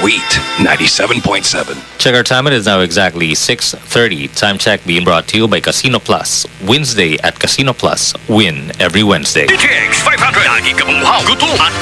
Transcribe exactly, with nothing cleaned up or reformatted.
Sweet ninety-seven point seven. Check our time. It is now exactly six thirty. Time check being brought to you by Casino Plus. Wednesday at Casino Plus. Win every Wednesday. D T X five hundred. Lagi ka mamuhaw. Gutom at